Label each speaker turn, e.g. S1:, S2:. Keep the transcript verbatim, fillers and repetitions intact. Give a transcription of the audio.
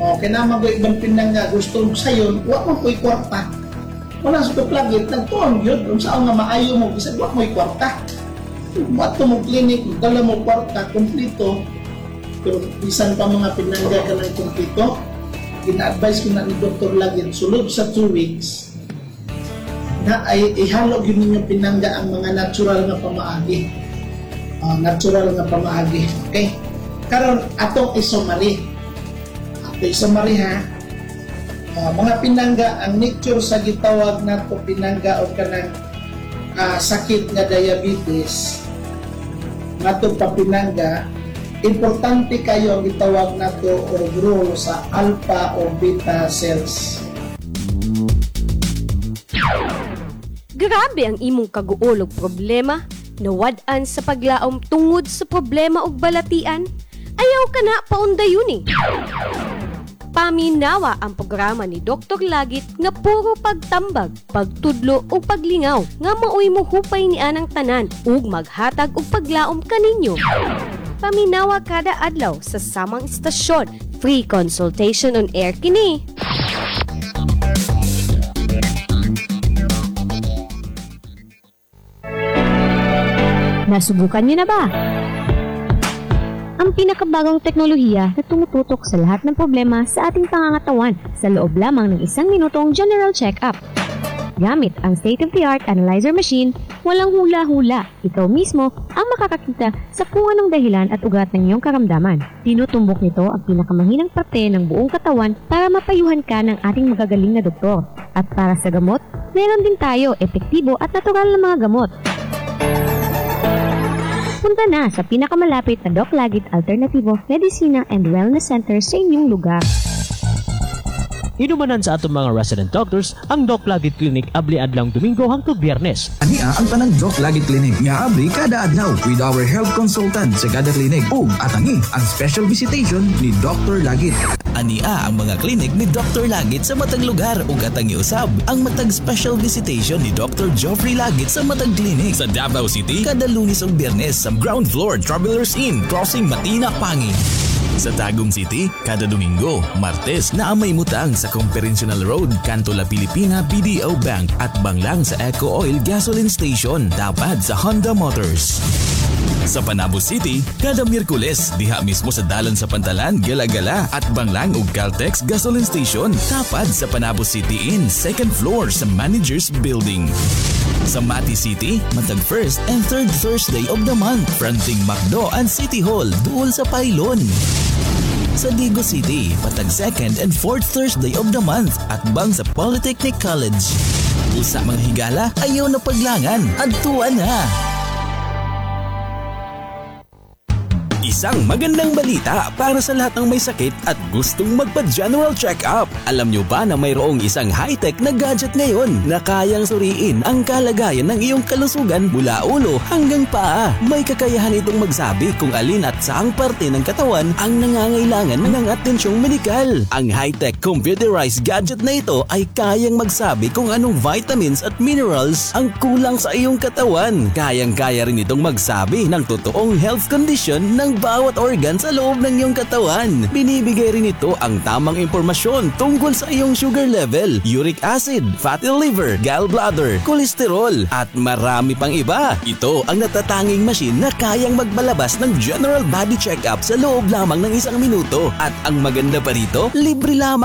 S1: O, kinama ko ibang pinangga, gusto mo sayon, huwag mo ko'y kwarta. Wala sa kaplagit, nagtuon yun, kung saan nga maayo mo, kasi huwag mo'y kwarta. Ba't mo klinik, dala mo kwarta, kumplito, pero isan pa mga pinangga ka ng kumplito, gina-advise ko na ni Doktor Lagit, sulod sa two weeks, na ay ihalo yun ninyong pinangga ang mga natural nga pamaagi. Uh, natural nga pamaagi. Okay? Karon atong isumari. Ato isumari ha. Uh, mga pinangga, ang nature sa gitawag nato pinangga o kanang uh, sakit nga diabetes, nato pa pinangga, importante kayo ang gitawag nato o role sa alpha o beta cells.
S2: Grabe ang imong kaguol og problema, nawad-an sa paglaom tungod sa problema og balatian, ayaw ka na paundayon eh. Paminawa ang programa ni Doktor Lagit nga puro pagtambag, pagtudlo ug paglingaw nga maoy mo hupay ni anang tanan ug maghatag og paglaom kaninyo. Paminawa kada adlaw sa samang istasyon, free consultation on air kini. Nasubukan niyo na ba? Ang pinakabagong teknolohiya na tumututok sa lahat ng problema sa ating pangangatawan sa loob lamang ng isang minutong general check-up. Gamit ang state-of-the-art analyzer machine, walang hula-hula. Ikaw mismo ang makakakita sa kung anong dahilan at ugat ng iyong karamdaman. Tinutumbok nito ang pinakamahinang parte ng buong katawan para mapayuhan ka ng ating magagaling na doktor. At para sa gamot, meron din tayo epektibo at natural na mga gamot. Punta na sa pinakamalapit na Doc Lagit Alternativo Medicina and Wellness Center sa inyong lugar.
S3: Inumanan sa atong mga resident doctors ang Doc Lagit Clinic abli adlang Domingo hangtod Biyernes.
S4: Ania ang tanang Doc Lagit Clinic nga abli kada adlaw with our health consultant sa kada clinic ug atangi ang special visitation ni Doctor Lagit.
S5: Ania ang mga clinic ni Doctor Lagit sa matag lugar ug atangi usab ang matag special visitation ni Doctor Geoffrey Lagit sa matag clinic sa Davao City kada Lunes ug Biyernes sa ground floor Travelers Inn crossing Matina Pangi. Sa Tagum City, kada Domingo, Martes na amay mutang sa Conferencial Road, Kanto La Pilipina B D O Bank at banglang sa Eco Oil Gasoline Station, tapad sa Honda Motors. Sa Panabo City, kada Miyerkules, diha mismo sa Dalan sa Pantalan, Gala-Gala at banglang ug Caltex Gasoline Station, tapad sa Panabo City Inn, second floor sa Managers Building. Sa Mati City, matag first and third Thursday of the month, fronting Macdo and City Hall, duol sa Pailon. Sa Digo City, patag second and fourth Thursday of the month at bang sa Polytechnic College. Usa mga higala, ayaw na paglangan, adtuan na! Isang magandang balita para sa lahat ng may sakit at gustong magpa-general check-up. Alam nyo ba na mayroong isang high-tech na gadget ngayon na kayang suriin ang kalagayan ng iyong kalusugan mula ulo hanggang paa? May kakayahan itong magsabi kung alin at saang parte ng katawan ang nangangailangan ng atensyong medikal. Ang high-tech computerized gadget na ito ay kayang magsabi kung anong vitamins at minerals ang kulang sa iyong katawan. Kayang-kaya rin itong magsabi ng totoong health condition ng bawat organ sa loob ng iyong katawan. Binibigay rin ito ang tamang impormasyon tungkol sa iyong sugar level, uric acid, fatty liver, gallbladder, kolesterol, at marami pang iba. Ito ang natatanging machine na kayang magbalabas ng general body check-up sa loob lamang ng isang minuto. At ang maganda pa rito, libre lamang